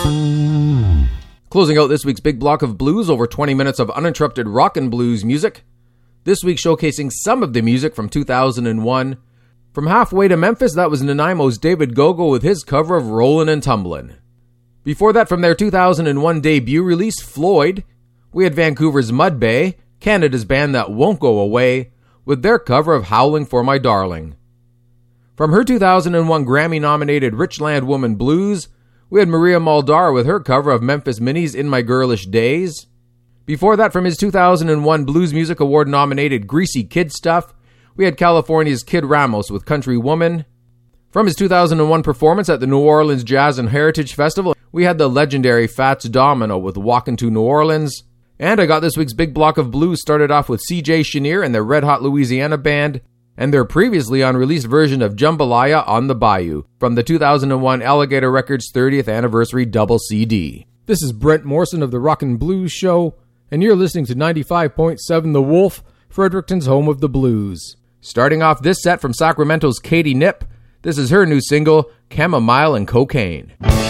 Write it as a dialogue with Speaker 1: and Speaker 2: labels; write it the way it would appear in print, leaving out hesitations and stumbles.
Speaker 1: Closing out this week's big block of blues, over 20 minutes of uninterrupted rock and blues music. This week showcasing some of the music from 2001. From halfway to Memphis, that was Nanaimo's David Gogo with his cover of Rollin' and Tumblin'. Before that, from their 2001 debut release, Floyd, we had Vancouver's Mudbay, Canada's band that won't go away, with their cover of Howling for My Darling. From her 2001 Grammy-nominated Richland Woman Blues, we had Maria Muldaur with her cover of Memphis Minnie's In My Girlish Days. Before that, from his 2001 Blues Music Award-nominated Greasy Kid Stuff, we had California's Kid Ramos with Country Woman. From his 2001 performance at the New Orleans Jazz and Heritage Festival, we had the legendary Fats Domino with Walkin' to New Orleans. And I got this week's big block of blues started off with C.J. Chenier and their Red Hot Louisiana Band, and their previously unreleased version of Jambalaya on the Bayou, from the 2001 Alligator Records 30th Anniversary Double CD. This is Brent Morrison of the Rockin' Blues Show, and you're listening to 95.7 The Wolf, Fredericton's home of the blues. Starting off this set from Sacramento's Katie Knipp, this is her new single, Chamomile and Cocaine.